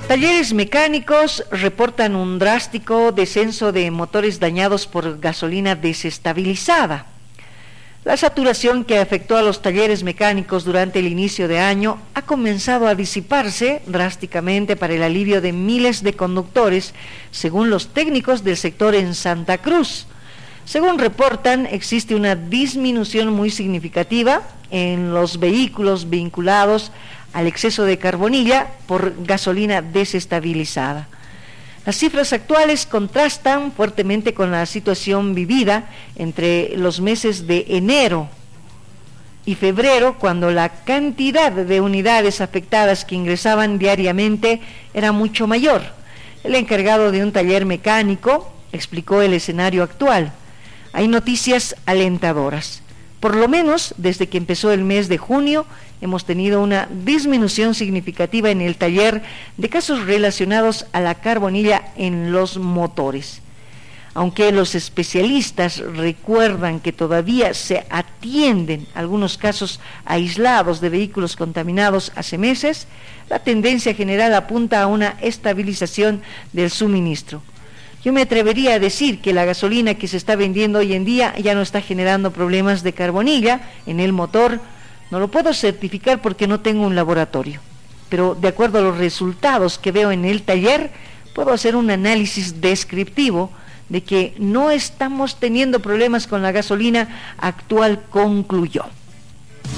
Talleres mecánicos reportan un drástico descenso de motores dañados por gasolina desestabilizada. La saturación que afectó a los talleres mecánicos durante el inicio de año ha comenzado a disiparse drásticamente para el alivio de miles de conductores, según los técnicos del sector en Santa Cruz. Según reportan, existe una disminución muy significativa en los vehículos vinculados al exceso de carbonilla por gasolina desestabilizada. Las cifras actuales contrastan fuertemente con la situación vivida entre los meses de enero y febrero, cuando la cantidad de unidades afectadas que ingresaban diariamente era mucho mayor. El encargado de un taller mecánico explicó el escenario actual. Hay noticias alentadoras. Por lo menos desde que empezó el mes de junio hemos tenido una disminución significativa en el taller de casos relacionados a la carbonilla en los motores. Aunque los especialistas recuerdan que todavía se atienden algunos casos aislados de vehículos contaminados hace meses, la tendencia general apunta a una estabilización del suministro. Yo me atrevería a decir que la gasolina que se está vendiendo hoy en día ya no está generando problemas de carbonilla en el motor. No lo puedo certificar porque no tengo un laboratorio, pero de acuerdo a los resultados que veo en el taller, puedo hacer un análisis descriptivo de que no estamos teniendo problemas con la gasolina actual, concluyó.